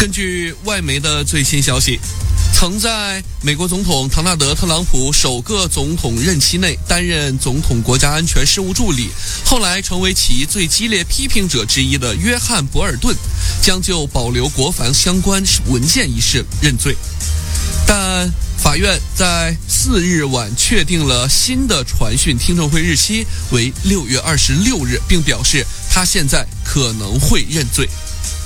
根据外媒的最新消息，曾在美国总统唐纳德·特朗普首个总统任期内担任总统国家安全事务助理，后来成为其最激烈批评者之一的约翰·博尔顿，将就保留国防相关文件一事认罪。但法院在4日晚确定了新的传讯听证会日期为6月26日，并表示他现在可能会认罪。